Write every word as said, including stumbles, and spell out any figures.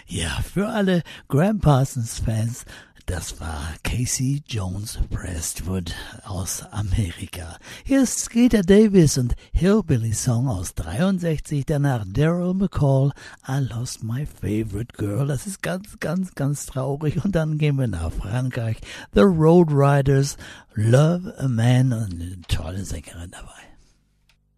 Ja, für alle Gram Parsons-Fans, das war Casey Jones Prestwood aus Amerika. Hier ist Skeeter Davis und Hillbilly Song aus dreiundsechzig, danach Daryl McCall, I Lost My Favorite Girl. Das ist ganz, ganz, ganz traurig. Und dann gehen wir nach Frankreich. The Road Riders, Love a Man und eine tolle Sängerin dabei.